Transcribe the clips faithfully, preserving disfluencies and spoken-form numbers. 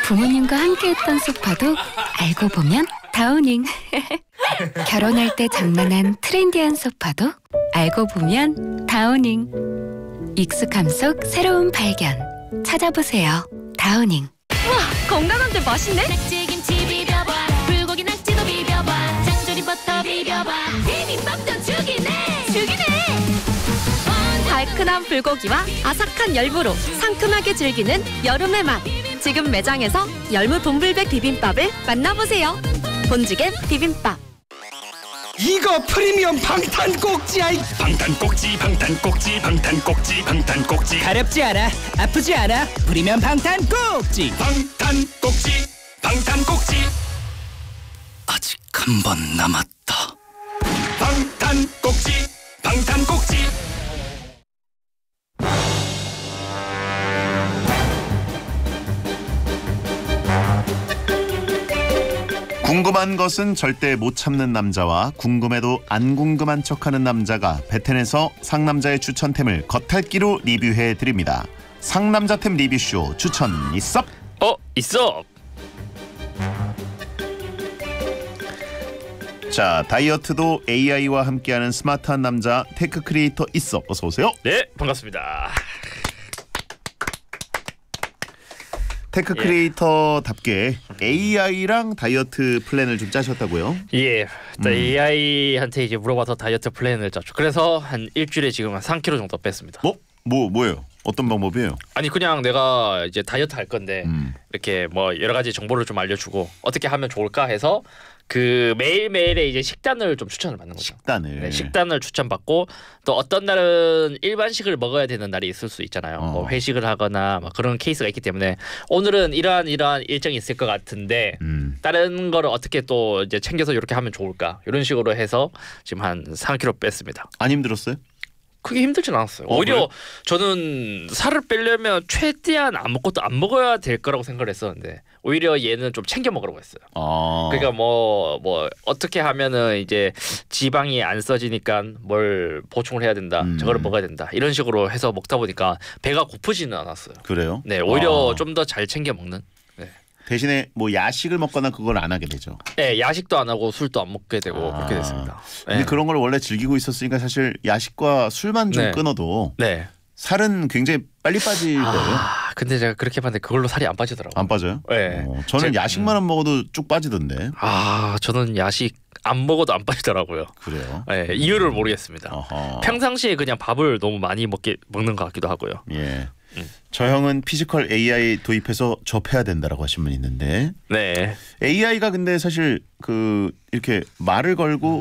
부모님과 함께했던 소파도 알고 보면 다우닝. 결혼할 때 장만한 트렌디한 소파도 알고 보면 다우닝. 익숙함 속 새로운 발견. 찾아보세요. 다우닝. 와, 건강한데 맛있네? 낙지김치 비벼봐. 불고기 낙지도 비벼봐. 장조림버터 비벼봐. 비빔밥도 죽이네. 죽이네. 달큰한 불고기와 아삭한 열무로 상큼하게 즐기는 여름의 맛. 지금 매장에서 열무 돈불백 비빔밥을 만나보세요. 본지겐 비빔밥. 이거 프리미엄 방탄 꼭지야. 방탄 꼭지 방탄 꼭지 방탄 꼭지 방탄 꼭지. 가렵지 않아, 아프지 않아. 프리미엄 방탄 꼭지. 방탄 꼭지 방탄 꼭지. 아직 한 번 남았다. 방탄 꼭지 방탄 꼭지. 궁금한 것은 절대 못 참는 남자와 궁금해도 안 궁금한 척하는 남자가 베텐에서 상남자의 추천템을 겉핥기로 리뷰해드립니다. 상남자템 리뷰쇼 추천 있어? 어? 있어! 자, 다이어트도 에이아이와 함께하는 스마트한 남자 테크 크리에이터 있어. 어서 오세요. 네, 반갑습니다. 테크 크리에이터답게 에이아이랑 다이어트 플랜을 좀 짜셨다고요? 예, 음. 에이아이한테 이제 물어봐서 다이어트 플랜을 짰죠. 그래서 한 일주일에 지금 한 삼 킬로그램 정도 뺐습니다. 뭐? 뭐 뭐예요? 어떤 방법이에요? 아니 그냥 내가 이제 다이어트 할 건데 음. 이렇게 뭐 여러 가지 정보를 좀 알려주고 어떻게 하면 좋을까 해서 그 매일 매일의 이제 식단을 좀 추천을 받는 거죠. 식단을. 네, 식단을 추천받고 또 어떤 날은 일반식을 먹어야 되는 날이 있을 수 있잖아요. 어. 뭐 회식을 하거나 뭐 그런 케이스가 있기 때문에 오늘은 이러한 이러한 일정이 있을 것 같은데 음. 다른 거를 어떻게 또 이제 챙겨서 이렇게 하면 좋을까 이런 식으로 해서 지금 한 삼 킬로그램 뺐습니다. 안 힘들었어요? 크게 힘들진 않았어요. 어, 오히려 그래? 저는 살을 빼려면 최대한 아무것도 안 먹어야 될 거라고 생각을 했었는데 오히려 얘는 좀 챙겨 먹으라고 했어요. 아. 그러니까 뭐, 뭐 어떻게 하면은 이제 지방이 안 써지니까 뭘 보충을 해야 된다. 음. 저거를 먹어야 된다. 이런 식으로 해서 먹다 보니까 배가 고프지는 않았어요. 그래요? 네, 오히려 아. 좀 더 잘 챙겨 먹는. 네. 대신에 뭐 야식을 먹거나 그걸 안 하게 되죠. 네, 야식도 안 하고 술도 안 먹게 되고 아. 그렇게 됐습니다. 근데 네. 그런 걸 원래 즐기고 있었으니까 사실 야식과 술만 좀 네. 끊어도 네. 살은 굉장히 빨리 빠질 거예요. 아, 근데 제가 그렇게 봤는데 그걸로 살이 안 빠지더라고요. 안 빠져요? 네. 어, 저는 제- 야식만 안 먹어도 쭉 빠지던데. 아, 저는 야식 안 먹어도 안 빠지더라고요. 그래요? 네, 이유를 모르겠습니다. 어허. 평상시에 그냥 밥을 너무 많이 먹게 먹는 것 같기도 하고요. 예. 음. 저 형은 피지컬 에이아이 도입해서 접해야 된다라고 하신 분 있는데 네. 에이아이가 근데 사실 그 이렇게 말을 걸고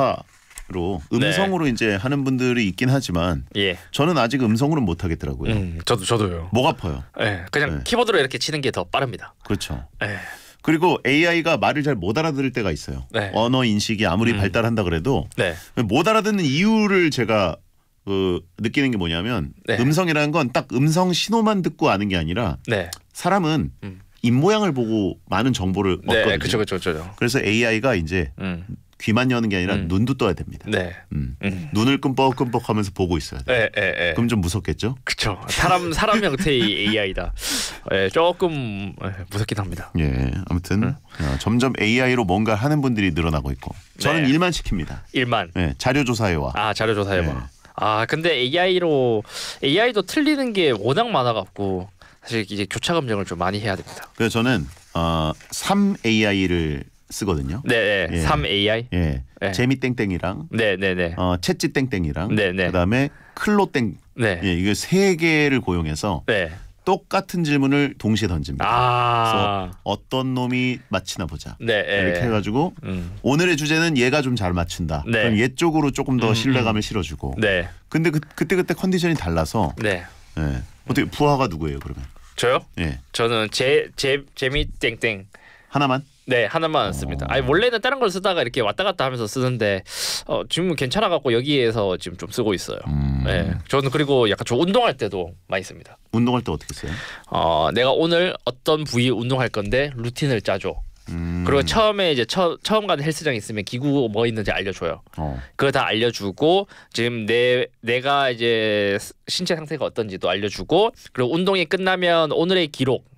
대화로 음성으로 이제 하는 분들이 있긴 하지만 예. 저는 아직 음성으로는 못 하겠더라고요. 음, 저도 저도요. 목 아파요. 네, 그냥 네. 키보드로 이렇게 치는 게 더 빠릅니다. 그렇죠. 네. 그리고 에이아이가 말을 잘 못 알아들을 때가 있어요. 네. 언어 인식이 아무리 음. 발달한다 그래도 네. 못 알아듣는 이유를 제가 그 느끼는 게 뭐냐면 네. 음성이라는 건 딱 음성 신호만 듣고 아는 게 아니라 네. 사람은 음. 입 모양을 보고 많은 정보를 얻거든요. 네, 그렇죠, 그렇죠, 그렇죠. 그래서 에이아이가 이제 음. 귀만 여는 게 아니라 음. 눈도 떠야 됩니다. 네. 음. 음. 눈을 끔뻑끔뻑하면서 보고 있어야 돼. 네, 네, 네. 그럼 좀 무섭겠죠? 그렇죠. 사람 사람 형태의 에이아이다. 네, 조금 네, 무섭긴 합니다. 예, 아무튼 음. 어, 점점 에이아이로 뭔가 하는 분들이 늘어나고 있고 저는 네. 일만 시킵니다. 일만. 예, 자료조사회와. 아, 자료조사해 봐. 네. 아, 근데 에이아이로 에이아이도 틀리는 게 워낙 많아갖고 사실 이제 교차 검증을 좀 많이 해야 됩니다. 그래서 저는 어, 삼 에이아이를 쓰거든요. 네, 네. 예. 삼 에이아이. 예, 네. 재미땡땡이랑 네, 네, 네. 어, 채찌 땡땡이랑 네, 네. 그다음에 클로땡. 네. 예, 이게 세 개를 고용해서 네. 똑같은 질문을 동시에 던집니다. 아. 그래서 어떤 놈이 맞히나 보자. 네. 네. 이렇게 해가지고 음. 오늘의 주제는 얘가 좀 잘 맞춘다. 네. 그럼 얘 쪽으로 조금 더 음, 신뢰감을 실어주고. 네. 근데 그, 그때 그때 컨디션이 달라서 네. 예. 어떻게 부하가 누구예요 그러면? 저요? 예. 저는 제 제 재미 땡땡. 하나만? 네, 하나만 씁니다. 아니 원래는 다른 걸 쓰다가 이렇게 왔다 갔다 하면서 쓰는데 어, 지금은 괜찮아 갖고 여기에서 지금 좀 쓰고 있어요. 음. 네. 저는 그리고 약간 저 운동할 때도 많이 씁니다. 운동할 때 어떻게 써요? 어, 내가 오늘 어떤 부위 운동할 건데 루틴을 짜줘. 음. 그리고 처음에 이제 처, 처음 가는 헬스장 있으면 기구 뭐 있는지 알려줘요. 어. 그거 다 알려주고 지금 내 내가 이제 신체 상태가 어떤지도 알려주고 그리고 운동이 끝나면 오늘의 기록